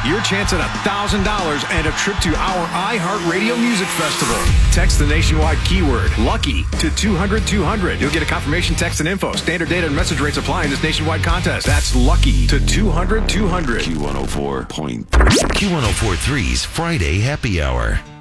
your chance at $1,000 and a trip to our iHeartRadio Music Festival. Text the nationwide keyword LUCKY to 200-200. You'll get a confirmation text and info. Standard data and message rates apply in this nationwide contest. That's LUCKY to 200-200. Q104.3. Q104.3's Friday Happy Hour.